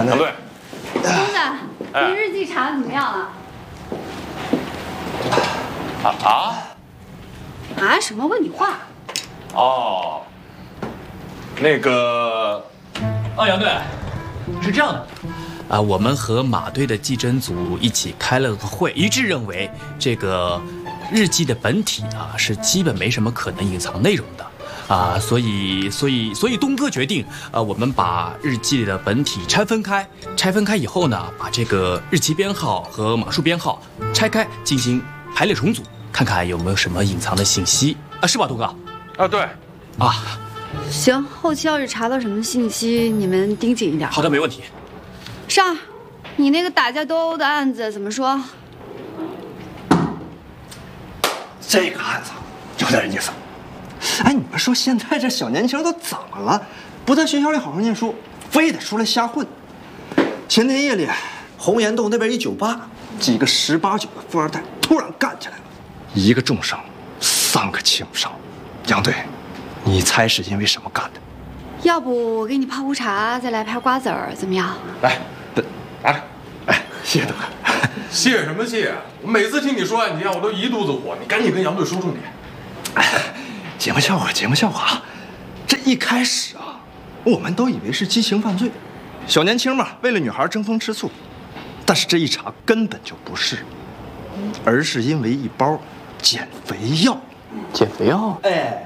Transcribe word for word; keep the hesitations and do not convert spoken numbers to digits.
杨队， 公子，你日记查的怎么样了？ 啊啊！ 啊？什么？问你话？ 哦，那个， 哦，杨队，是这样的，啊，我们和马队的技侦组一起开了个会，一致认为这个日记的本体啊是基本没什么可能隐藏内容的。啊，所以，所以，所以东哥决定，呃，我们把日记的本体拆分开，拆分开以后呢，把这个日期编号和码数编号拆开，进行排列重组，看看有没有什么隐藏的信息啊，是吧，东哥？ 啊，对， 啊， 行，后期要是查到什么信息，你们盯紧一点。 好的，没问题。 上，你那个打架斗殴的案子怎么说？ 这个案子有点意思。哎，你们说现在这小年轻都怎么了？不在学校里好好念书，非得出来瞎混。前天夜里，红岩洞那边一酒吧，几个十八九的富二代突然干起来了，一个重伤，三个轻伤。杨队，你猜是因为什么干的？ 要不我给你泡壶茶，再来盘瓜子儿，怎么样？ 来，拿着。 哎，谢谢东哥。 谢什么谢？我每次听你说案件，我都一肚子火。你赶紧跟杨队说重点。 哎，节目效果，节目效果啊！这一开始啊，我们都以为是激情犯罪，小年轻嘛，为了女孩争风吃醋。但是这一查根本就不是，而是因为一包减肥药。 减肥药？ 哎，